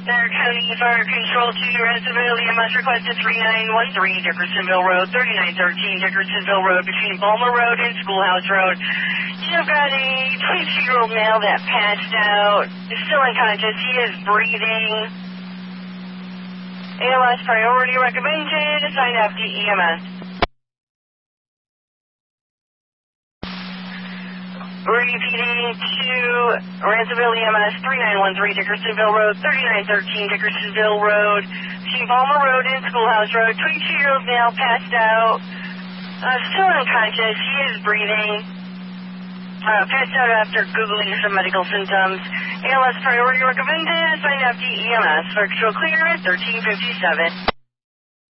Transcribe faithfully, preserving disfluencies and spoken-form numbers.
There, County Fire Control to Rensselaer, E M S requested three nine one three Dickersonville Road, thirty-nine thirteen Dickersonville Road between Balmer Road and Schoolhouse Road. You've got a twenty-two-year-old male that passed out, is still unconscious, he is breathing. A L S priority recommended, assign F D E M S. Repeating to Rensselaer E M S, three nine one three Dickersonville Road, thirty-nine thirteen Dickersonville Road, between Balmer Road and Schoolhouse Road. twenty-two-year-old male passed out, uh, still unconscious, he is breathing, uh, passed out after Googling some medical symptoms. A L S priority recommended, assign F D E M S, for control clear at thirteen fifty-seven.